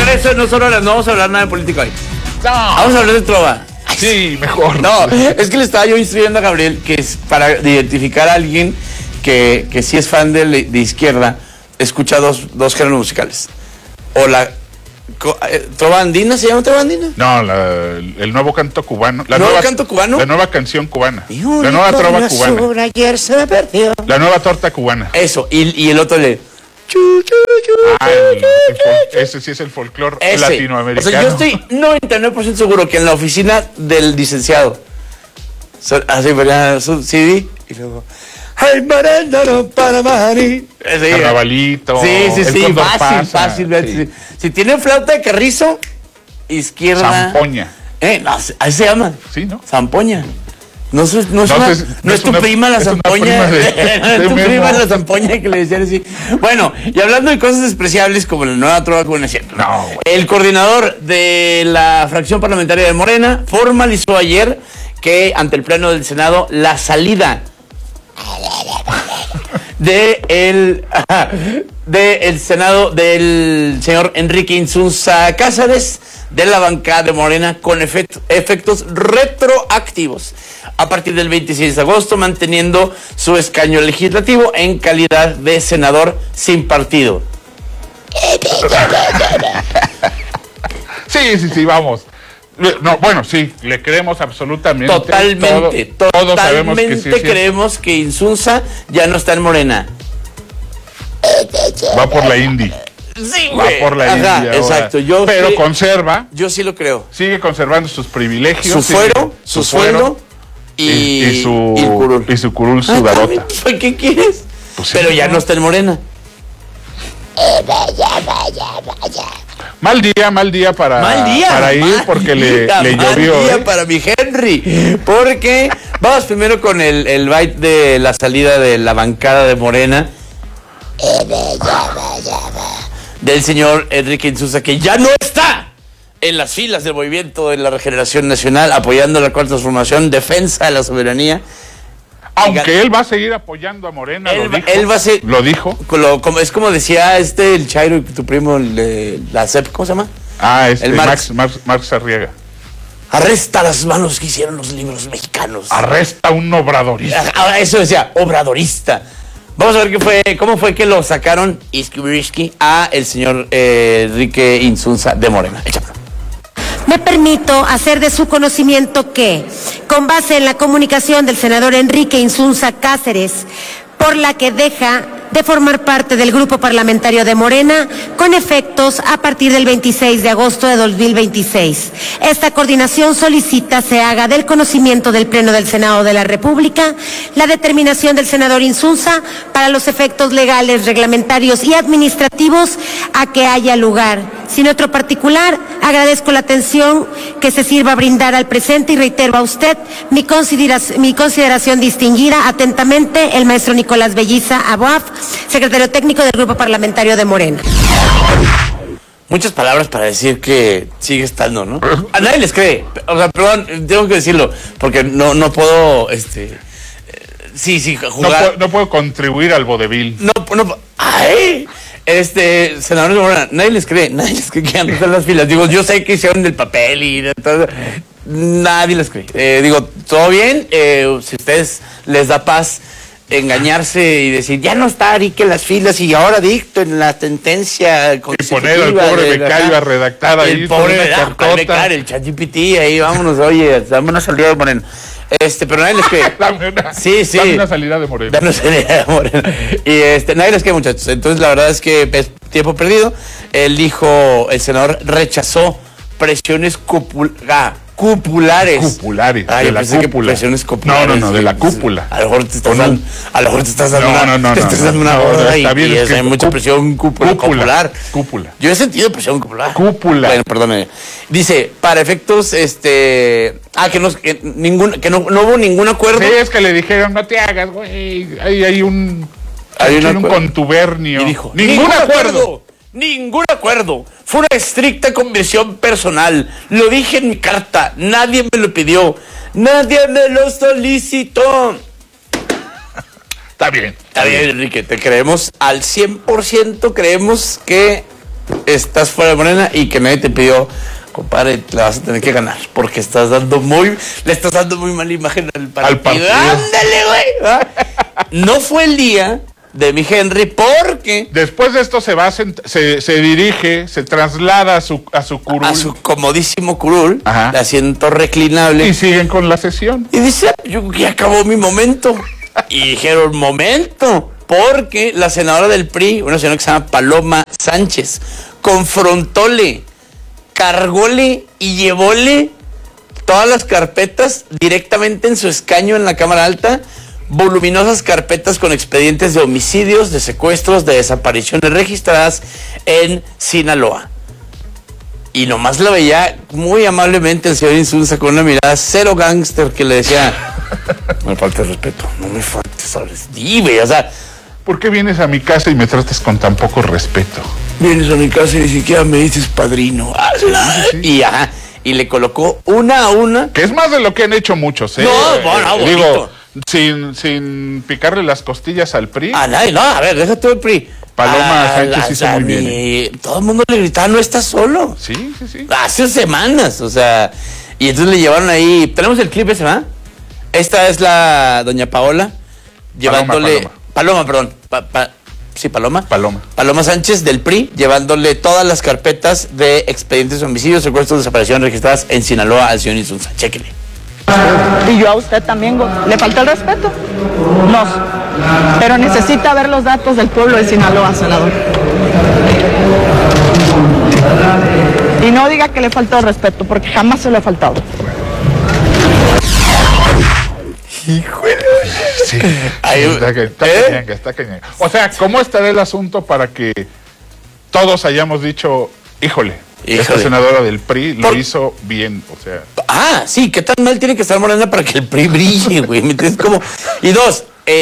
regreso en 2 horas. No vamos a hablar nada de política hoy. No. Vamos a hablar de trova. Sí, mejor. No, es que le estaba yo instruyendo a Gabriel que es para identificar a alguien que sí es fan de izquierda, escucha dos géneros musicales. O la trova andina, ¿se llama trova andina? No, el nuevo canto cubano. ¿Nuevo canto cubano? La nueva canción cubana. La nueva trova cubana. Ayer se me perdió. La nueva torta cubana. Eso, y el otro le... Ese sí es el folclore Ese. latinoamericano. O sea, yo estoy 99% seguro que en la oficina del licenciado así ponía su CD y luego ay, marándaro para Mari. Carnavalito. Sí, fácil. Sí. Si tienen flauta de carrizo, izquierda. Zampoña. No, así se llama. Sí, ¿no? Zampoña. No es tu prima la zampoña. No es tu prima la zampoña que le decían así. Bueno, y hablando de cosas despreciables como la nueva trova cubana, no, el coordinador de la fracción parlamentaria de Morena formalizó ayer que ante el Pleno del Senado la salida del Senado del señor Enrique Insunza Cáceres de la bancada de Morena con efectos retroactivos a partir del 26 de agosto, manteniendo su escaño legislativo en calidad de senador sin partido. Sí, vamos. No, bueno, sí, le creemos absolutamente. Totalmente todos sabemos que sí, creemos que Insunza ya no está en Morena. Va por la Indy. Sí, va por la Indy ahora. Exacto. Pero conserva. Yo sí lo creo. Sigue conservando sus privilegios. Su fuero, su sueldo y su curul sudadota. ¿Qué quieres? Pues pero ya no está en Morena. Vaya. Mal día para ir porque le llovió. Mal día para mi Henry. Porque vamos primero con el byte de la salida de la bancada de Morena. Del señor Enrique Insunza, que ya no está en las filas del movimiento de la Regeneración Nacional, apoyando la Cuarta Transformación, defensa de la soberanía. Aunque él va a seguir apoyando a Morena, él va a ser, lo dijo. Es como decía el Chairo, tu primo, la CEP, ¿cómo se llama? El Marx Arriaga. Arresta las manos que hicieron los libros mexicanos. Arresta un obradorista. Eso decía, obradorista. Vamos a ver cómo fue que lo sacaron a el señor Enrique Insunza de Morena. Échalo. Me permito hacer de su conocimiento que, con base en la comunicación del senador Enrique Insunza Cáceres, por la que deja de formar parte del grupo parlamentario de Morena, con efectos a partir del 26 de agosto de 2026. Esta coordinación solicita se haga del conocimiento del Pleno del Senado de la República la determinación del senador Insunza para los efectos legales, reglamentarios y administrativos a que haya lugar. Sin otro particular, agradezco la atención que se sirva brindar al presente y reitero a usted mi consideración distinguida. Atentamente, el maestro Nicolás Belliza Aboaf, secretario técnico del Grupo Parlamentario de Morena. Muchas palabras para decir que sigue estando, ¿no? A nadie les cree. O sea, perdón, tengo que decirlo, porque no puedo, jugar. No puedo contribuir al vodevil. Senador de Morena, nadie les cree que ya no están las filas. Digo, yo sé que hicieron el papel y todo. Nadie les cree. Todo bien, si a ustedes les da paz engañarse y decir, ya no está Ari que las filas y ahora dicto en la sentencia y poner al pobre becario a redactar ahí el pobre becario, el ChatGPT, ahí vámonos, oye, dame una salida de Moreno. Pero nadie les cree. Dame una salida de Moreno. Dame una salida de Moreno. Y nadie les cree, muchachos. Entonces la verdad es que es tiempo perdido. El senador rechazó presiones cupulares. Ay, de la cúpula. Presiones cupulares. No, de la cúpula. A lo mejor te estás dando una gorda y hay mucha presión cupular. Cúpula. Yo he sentido presión cupular. Cúpula. Bueno, perdóname. Dice, para efectos, que no hubo ningún acuerdo. Sí, es que le dijeron, no te hagas, güey. Hay un contubernio. Y dijo, ningún acuerdo. Fue una estricta convicción personal. Lo dije en mi carta. Nadie me lo pidió. Nadie me lo solicitó. Está bien, Enrique. Te creemos al 100%. Creemos que estás fuera de Morena y que nadie te pidió, compadre, la vas a tener que ganar, porque le estás dando muy mala imagen al partido. ¡Ándale, güey! No fue el día de mi Henry, porque después de esto se dirige, se traslada a su curul. A su comodísimo curul, Ajá. de asiento reclinable. Y siguen con la sesión. Y dice, yo ya acabó mi momento. Y dijeron, momento, porque la senadora del PRI, una señora que se llama Paloma Sánchez, confrontóle, cargóle y llevóle todas las carpetas directamente en su escaño en la Cámara Alta, voluminosas carpetas con expedientes de homicidios, de secuestros, de desapariciones registradas en Sinaloa. Y nomás la veía muy amablemente el señor Insunza con una mirada cero gángster que le decía, no me faltes respeto, no me faltes, ¿sabes? Dime, o sea, ¿por qué vienes a mi casa y me tratas con tan poco respeto? Vienes a mi casa y ni siquiera me dices padrino. Sí. Y le colocó una a una. Que es más de lo que han hecho muchos, ¿eh? No, bueno, digo, sin picarle las costillas al PRI. No, a ver, déjate el PRI. Paloma Sánchez hizo muy bien. Todo el mundo le gritaba, no estás solo. Sí. Hace semanas, o sea. Y entonces le llevaron ahí. Tenemos el clip ese, ¿va? Esta es la doña Paola llevándole. Paloma. Paloma Sánchez del PRI, llevándole todas las carpetas de expedientes de homicidios, secuestros, desapariciones registradas en Sinaloa al señor Insunza. Chéquele. Y yo a usted también le falta el respeto. Pero necesita ver los datos del pueblo de Sinaloa, senador. Y no diga que le falta el respeto, porque jamás se lo ha faltado. Híjole. Sí. Está cañón. O sea, ¿cómo estará el asunto para que todos hayamos dicho, híjole. Esta senadora del PRI lo hizo bien, o sea. Sí, ¿qué tan mal tiene que estar Morena para que el PRI brille, güey? ¿Me entiendes? Como... Y dos,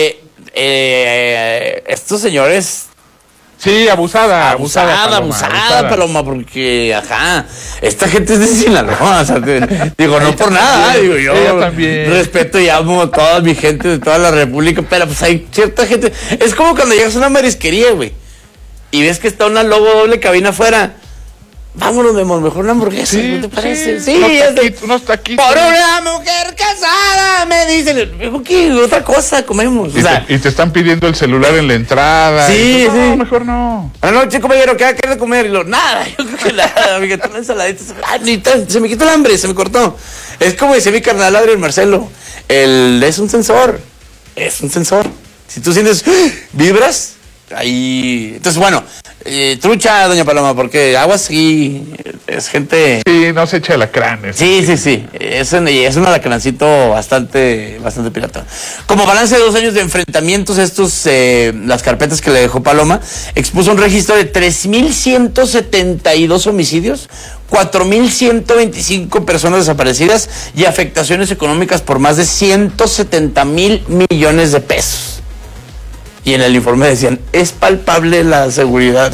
estos señores... Sí, abusada, Paloma, porque, esta gente es de Sinaloa, o sea, digo, no por nada, digo, yo también respeto y amo a toda mi gente de toda la república, pero pues hay cierta gente, es como cuando llegas a una marisquería, güey, y ves que está una Lobo doble cabina afuera. Vámonos, mejor una hamburguesa, ¿no te parece? Sí, unos taquitos. Por una mujer casada, me dicen. ¿Qué otra cosa comemos? Y te están pidiendo el celular en la entrada. Sí, no, mejor no. Anoche, compañero, ¿qué va a querer comer? Y nada, yo creo que nada, amiga, una ensaladita. Se me quitó el hambre, se me cortó. Es como decía mi carnal Adrián Marcelo, es un sensor. Si tú sientes vibras, ahí... Entonces, bueno, trucha, doña Paloma, porque aguas y es gente... Sí, no se echa alacranes. Sí. Es un alacrancito bastante pirata. Como balance de 2 años de enfrentamientos, las carpetas que le dejó Paloma, expuso un registro de 3,172 homicidios, 4,125 personas desaparecidas y afectaciones económicas por más de 170,000 millones de pesos. Y en el informe decían, es palpable la seguridad.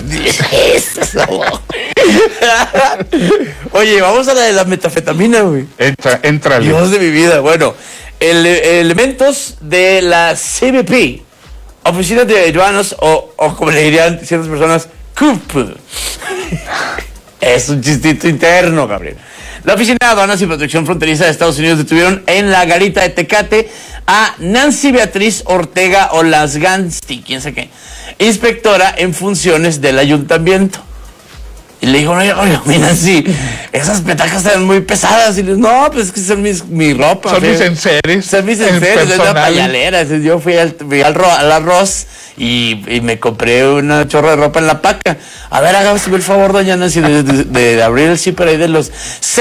Oye, vamos a la de la metafetamina, güey. Entra. Dios de mi vida. Bueno, elementos de la CBP, Oficina de Aduanas, o como le dirían ciertas personas, CUP. Es un chistito interno, Gabriel. La Oficina de Aduanas y Protección Fronteriza de Estados Unidos detuvieron en la garita de Tecate a Nancy Beatriz Ortega Olasgansti, quién sabe qué, inspectora en funciones del ayuntamiento. Y le dijo, oye, Nancy, esas petacas están muy pesadas. Y le dijo, no, pues es que son mi ropa. Son mis enseres. Es una payalera. Yo fui al arroz y me compré una chorra de ropa en la paca. A ver, hágame el favor, doña Nancy, de abrir el zipper ahí de los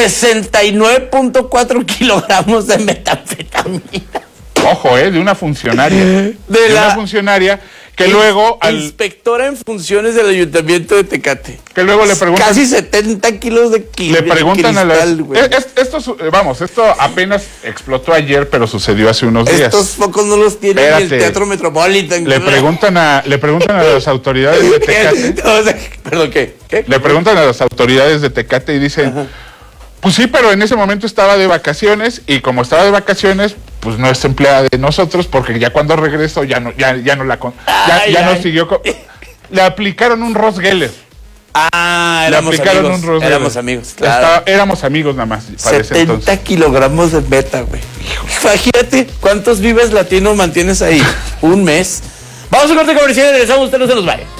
69.4 kilogramos de metanfetamina. Ojo, de una funcionaria. De una funcionaria que luego inspectora en funciones del ayuntamiento de Tecate. Que luego le preguntan... Casi 70 kilos de le preguntan cristal, esto apenas explotó ayer, pero sucedió hace unos días. Estos focos no los tiene ni el Teatro Metropolitan. Le preguntan a las autoridades de Tecate. Perdón, ¿qué? Le preguntan a las autoridades de Tecate y dicen... Ajá. Pues sí, pero en ese momento estaba de vacaciones y como estaba de vacaciones, pues no es empleada de nosotros porque ya cuando regresó ya no siguió. Le aplicaron un Ross Geller. Éramos amigos, claro. Éramos amigos nada más. 70 kilogramos de beta, güey. Imagínate cuántos Vives Latino mantienes ahí. Un mes. Vamos a corte comercial y regresamos, usted no se nos vaya.